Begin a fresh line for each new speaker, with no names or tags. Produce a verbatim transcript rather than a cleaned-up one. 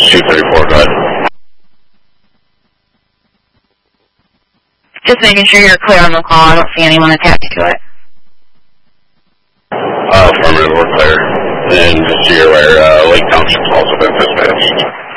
two thirty-four, go ahead.
Just making sure you're clear on the call. I don't see anyone attached to it.
Uh, affirmative, we're clear. And just so you're aware, uh, Lake Township's also been dispatched.